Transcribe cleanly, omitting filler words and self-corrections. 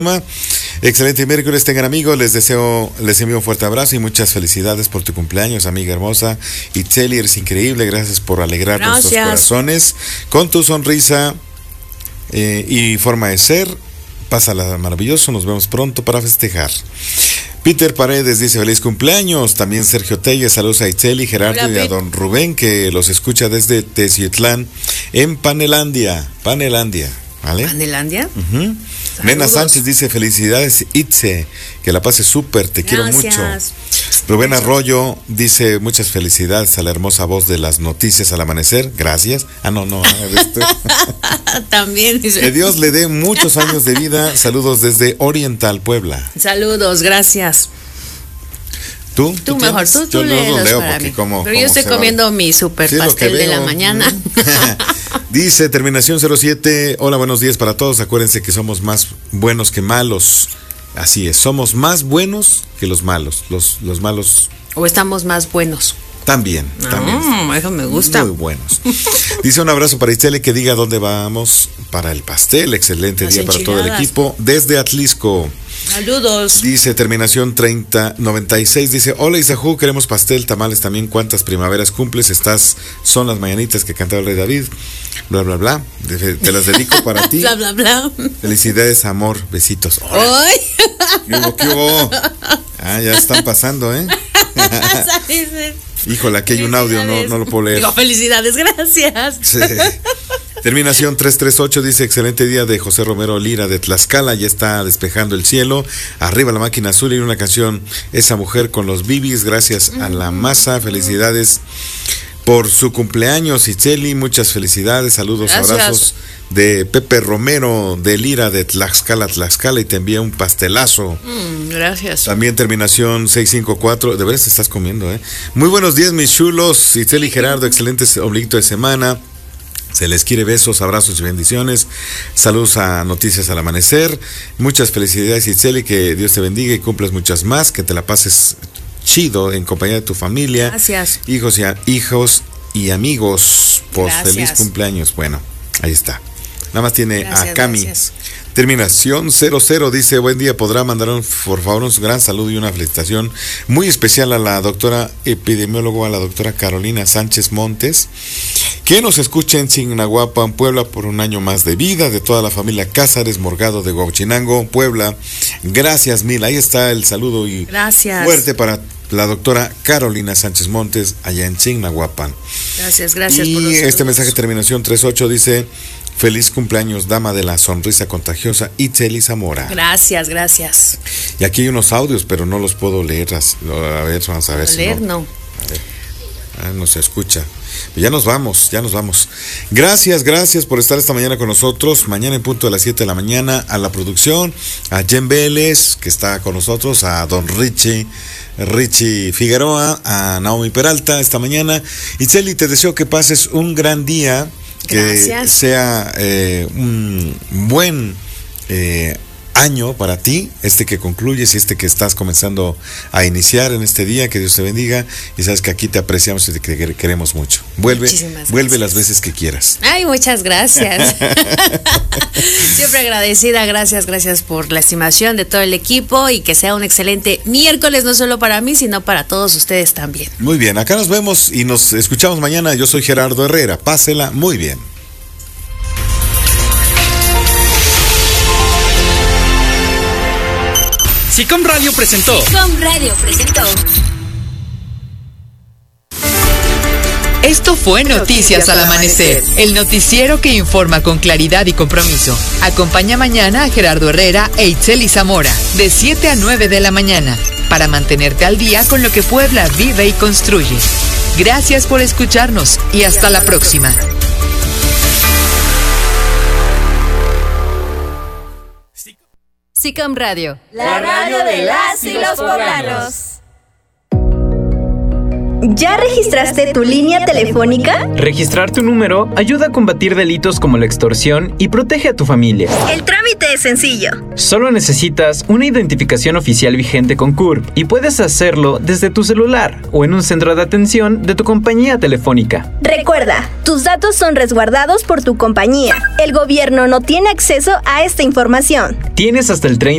Excelente miércoles, tengan amigos, les envío un fuerte abrazo y muchas felicidades por tu cumpleaños, amiga hermosa. Itzeli, eres increíble, gracias por alegrar nuestros corazones con tu sonrisa y forma de ser. Pásala maravilloso, nos vemos pronto para festejar. Peter Paredes dice feliz cumpleaños. También Sergio Telles, saludos a Itzeli, Gerardo y a don Rubén, que los escucha desde Teciutlán en Panelandia, ¿vale? ¿Panelandia? Uh-huh. Nena Sánchez dice felicidades Itze, que la pase súper, te quiero mucho. Rubén Arroyo dice muchas felicidades a la hermosa voz de las noticias al amanecer, gracias. También dice. Que Dios le dé muchos años de vida, saludos desde Oriental, Puebla. Saludos, gracias. ¿Tú mejor, tú leo para mí. Pero yo estoy comiendo mi super pastel de la mañana. Dice terminación 07, hola, buenos días para todos, acuérdense que somos más buenos que malos. Así es, somos más buenos que los malos, los malos. O estamos más buenos. También. Eso me gusta. Muy buenos. Dice un abrazo para Itzeli, que diga dónde vamos para el pastel. Excelente día para todo el equipo desde Atlisco. Saludos. Dice terminación 3096, dice hola Isajú, queremos pastel, tamales también, cuántas primaveras cumples, son las mañanitas que cantaba el rey David, bla bla bla, te las dedico para ti. Bla bla bla. Felicidades, amor, besitos. ¡Ay! ¿Qué hubo? Ya están pasando, Híjole, aquí hay un audio, no lo puedo leer. Digo, felicidades, gracias. Sí. Terminación 338 dice excelente día de José Romero Lira de Tlaxcala, ya está despejando el cielo, arriba la máquina azul y una canción, esa mujer con los bibis, gracias a la masa, felicidades por su cumpleaños Itzeli, muchas felicidades, saludos, gracias. Abrazos de Pepe Romero de Lira de Tlaxcala y te envía un pastelazo. Gracias. También terminación 654, de veras estás comiendo, Muy buenos días mis chulos, Itzeli y Gerardo, excelente ombliguito de semana. Se les quiere, besos, abrazos y bendiciones. Saludos a Noticias al Amanecer. Muchas felicidades, Itzeli, que Dios te bendiga y cumplas muchas más, que te la pases chido en compañía de tu familia. Gracias. Hijos y amigos. Feliz cumpleaños. Bueno, ahí está. Nada más tiene a Cami. Gracias. Terminación 00 dice, buen día, podrá mandar por favor un gran saludo y una felicitación muy especial a la doctora epidemióloga, a la doctora Carolina Sánchez Montes, que nos escucha en Chignahuapan, Puebla, por un año más de vida, de toda la familia Cázares Morgado de Huachinango, Puebla. Gracias mil, ahí está el saludo y gracias. Fuerte para la doctora Carolina Sánchez Montes allá en Chignahuapan. Gracias y por los este mensaje terminación 38 dice, feliz cumpleaños, dama de la sonrisa contagiosa, Itzeli Zamora. Gracias. Y aquí hay unos audios, pero no los puedo leer. A ver, vamos a ver si no. A ver. No se escucha. Ya nos vamos. Gracias por estar esta mañana con nosotros. Mañana en punto de las 7 de la mañana, a la producción, a Jen Vélez, que está con nosotros, a don Richie Figueroa, a Naomi Peralta esta mañana. Itzeli, te deseo que pases un gran día. Gracias. Que sea un buen año para ti, que concluyes y que estás comenzando a iniciar en este día, que Dios te bendiga y sabes que aquí te apreciamos y te queremos mucho. Vuelve las veces que quieras. Ay, muchas gracias. Siempre agradecida, gracias por la estimación de todo el equipo y que sea un excelente miércoles, no solo para mí, sino para todos ustedes también. Muy bien, acá nos vemos y nos escuchamos mañana. Yo soy Gerardo Herrera, pásela muy bien. SICOM Radio presentó. Esto fue Noticias al Amanecer, el noticiero que informa con claridad y compromiso. Acompaña mañana a Gerardo Herrera e Itzeli Zamora, de 7 a 9 de la mañana, para mantenerte al día con lo que Puebla vive y construye. Gracias por escucharnos y hasta la próxima. SICOM Radio, la radio de las y los poblanos. ¿Ya registraste tu línea telefónica? Registrar tu número ayuda a combatir delitos como la extorsión y protege a tu familia. El trámite es sencillo. Solo necesitas una identificación oficial vigente con CURP y puedes hacerlo desde tu celular o en un centro de atención de tu compañía telefónica. Recuerda, tus datos son resguardados por tu compañía. El gobierno no tiene acceso a esta información. Tienes hasta el 30